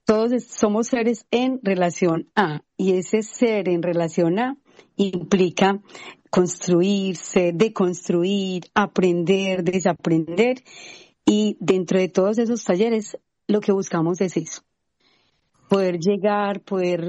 somos seres en relación a, y ese ser en relación a implica construirse, deconstruir, aprender, desaprender, y dentro de todos esos talleres lo que buscamos es eso, poder llegar,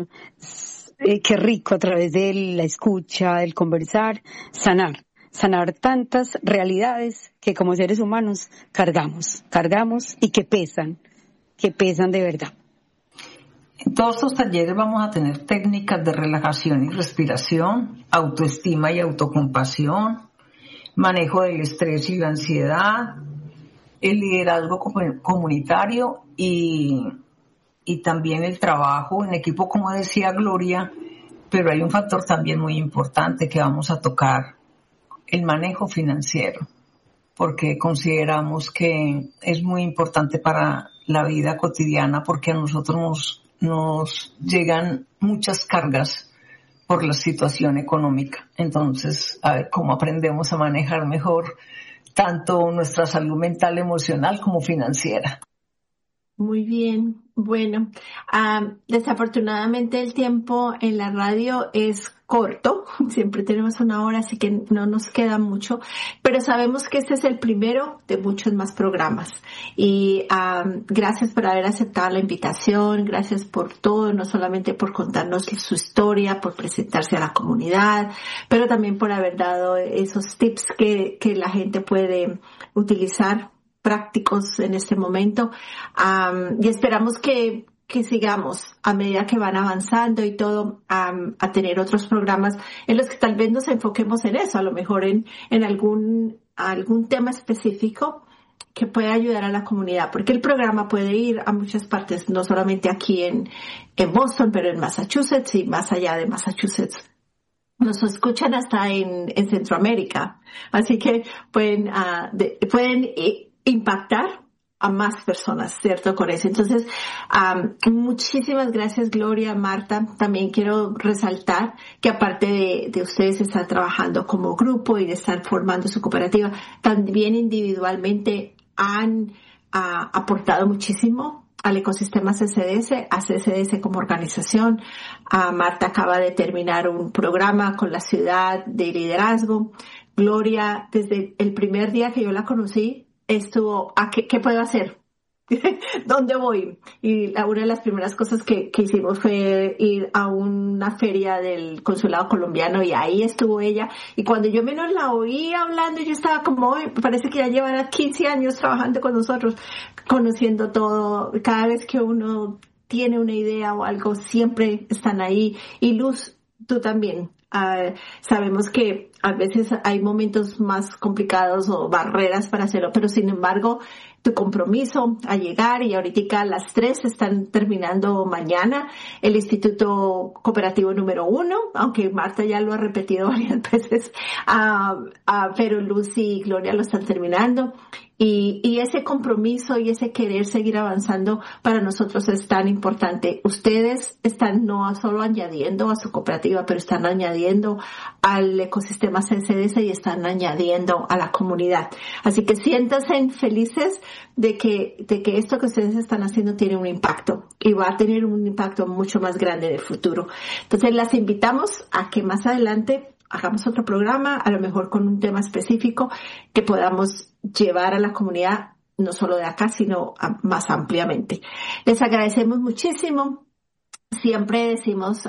qué rico a través de la escucha, del conversar, sanar tantas realidades que como seres humanos cargamos y que pesan de verdad. En todos estos talleres vamos a tener técnicas de relajación y respiración, autoestima y autocompasión, manejo del estrés y la ansiedad, el liderazgo comunitario y también el trabajo en equipo, como decía Gloria, pero hay un factor también muy importante que vamos a tocar, el manejo financiero, porque consideramos que es muy importante para la vida cotidiana, porque a nosotros nos llegan muchas cargas por la situación económica. Entonces, a ver cómo aprendemos a manejar mejor tanto nuestra salud mental, emocional como financiera. Muy bien. Bueno, desafortunadamente el tiempo en la radio es corto, siempre tenemos una hora, así que no nos queda mucho, pero sabemos que este es el primero de muchos más programas. Y gracias por haber aceptado la invitación, gracias por todo, no solamente por contarnos su historia, por presentarse a la comunidad, pero también por haber dado esos tips que la gente puede utilizar prácticos en este momento, y esperamos que sigamos a medida que van avanzando y todo, a tener otros programas en los que tal vez nos enfoquemos en eso, a lo mejor en algún tema específico que pueda ayudar a la comunidad, porque el programa puede ir a muchas partes, no solamente aquí en Boston, pero en Massachusetts y más allá de Massachusetts. Nos escuchan hasta en Centroamérica, así que pueden impactar a más personas, ¿cierto? Con eso. Entonces, muchísimas gracias, Gloria, Marta. También quiero resaltar que aparte de ustedes estar trabajando como grupo y de estar formando su cooperativa, también individualmente han aportado muchísimo al ecosistema CCDS, a CCDS como organización. Marta acaba de terminar un programa con la ciudad de liderazgo. Gloria, desde el primer día que yo la conocí, estuvo, ¿qué puedo hacer? ¿Dónde voy? Y una de las primeras cosas que hicimos fue ir a una feria del consulado colombiano y ahí estuvo ella. Y cuando yo menos la oí hablando, yo estaba como, parece que ya llevará 15 años trabajando con nosotros, conociendo todo. Cada vez que uno tiene una idea o algo, siempre están ahí. Y Luz, tú también. Sabemos que a veces hay momentos más complicados o barreras para hacerlo, pero sin embargo, tu compromiso a llegar, y ahorita a las 3 están terminando mañana el Instituto Cooperativo número 1, aunque Marta ya lo ha repetido varias veces, pero Lucy y Gloria lo están terminando. Y ese compromiso y ese querer seguir avanzando para nosotros es tan importante. Ustedes están no solo añadiendo a su cooperativa, pero están añadiendo al ecosistema CCDS y están añadiendo a la comunidad. Así que siéntanse felices de que esto que ustedes están haciendo tiene un impacto y va a tener un impacto mucho más grande en el futuro. Entonces las invitamos a que más adelante hagamos otro programa, a lo mejor con un tema específico que podamos llevar a la comunidad, no solo de acá, sino más ampliamente. Les agradecemos muchísimo. Siempre decimos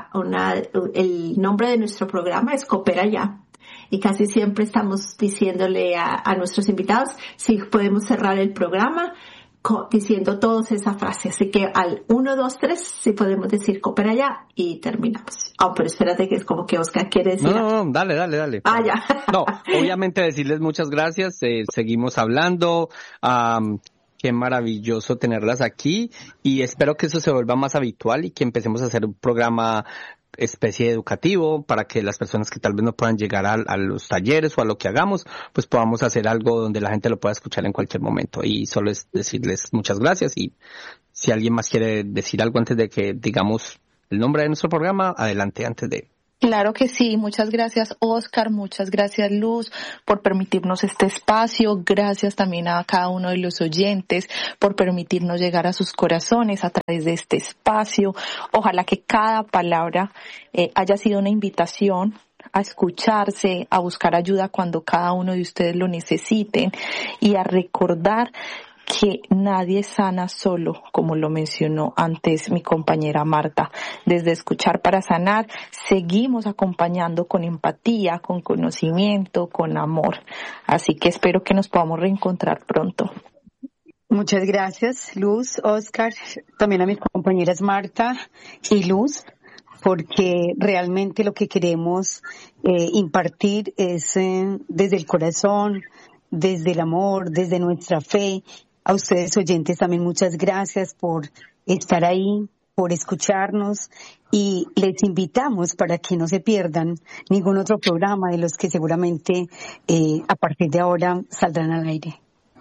el nombre de nuestro programa es Coopera Ya. Y casi siempre estamos diciéndole a nuestros invitados si podemos cerrar el programa diciendo todos esa frase. Así que al 1, 2, 3, si podemos decir Coopera Ya y terminamos. Pero espérate que es como que Oscar quiere decir. No, dale. Ya. No, obviamente decirles muchas gracias. Seguimos hablando. Qué maravilloso tenerlas aquí y espero que eso se vuelva más habitual y que empecemos a hacer un programa especie educativo para que las personas que tal vez no puedan llegar a los talleres o a lo que hagamos, pues podamos hacer algo donde la gente lo pueda escuchar en cualquier momento. Y solo es decirles muchas gracias, y si alguien más quiere decir algo antes de que digamos el nombre de nuestro programa, adelante antes de... Claro que sí, muchas gracias Oscar, muchas gracias Luz por permitirnos este espacio, gracias también a cada uno de los oyentes por permitirnos llegar a sus corazones a través de este espacio. Ojalá que cada palabra haya sido una invitación a escucharse, a buscar ayuda cuando cada uno de ustedes lo necesiten y a recordar que nadie sana solo, como lo mencionó antes mi compañera Marta. Desde Escuchar para Sanar, seguimos acompañando con empatía, con conocimiento, con amor. Así que espero que nos podamos reencontrar pronto. Muchas gracias, Luz, Oscar, también a mis compañeras Marta y Luz, porque realmente lo que queremos impartir es desde el corazón, desde el amor, desde nuestra fe. A ustedes oyentes también muchas gracias por estar ahí, por escucharnos y les invitamos para que no se pierdan ningún otro programa de los que seguramente a partir de ahora saldrán al aire.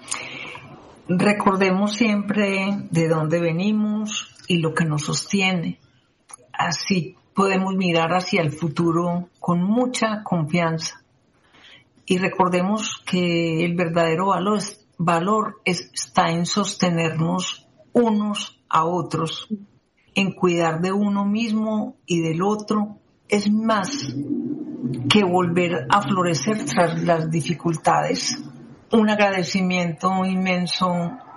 Recordemos siempre de dónde venimos y lo que nos sostiene. Así podemos mirar hacia el futuro con mucha confianza. Y recordemos que el verdadero valor está en sostenernos unos a otros, en cuidar de uno mismo y del otro. Es más que volver a florecer tras las dificultades. Un agradecimiento inmenso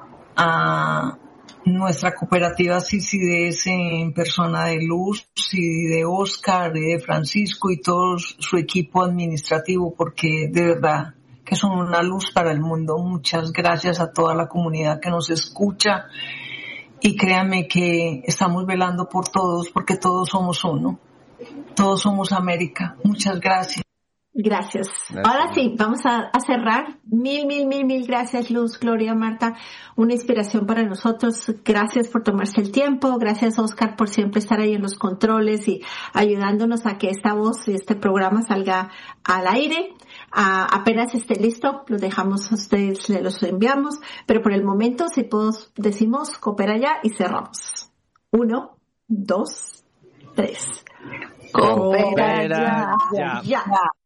a nuestra cooperativa CICIDS en persona de Luz y de Oscar y de Francisco y todo su equipo administrativo, porque de verdad que son una luz para el mundo. Muchas gracias a toda la comunidad que nos escucha y créanme que estamos velando por todos porque todos somos uno, todos somos América. Muchas gracias. Gracias. Ahora sí, vamos a cerrar. Mil gracias, Luz, Gloria, Marta. Una inspiración para nosotros. Gracias por tomarse el tiempo. Gracias, Oscar, por siempre estar ahí en los controles y ayudándonos a que esta voz y este programa salga al aire. Apenas esté listo, lo dejamos a ustedes, le los enviamos. Pero por el momento, si todos decimos, coopera ya y cerramos. 1, 2, 3. Coopera ya.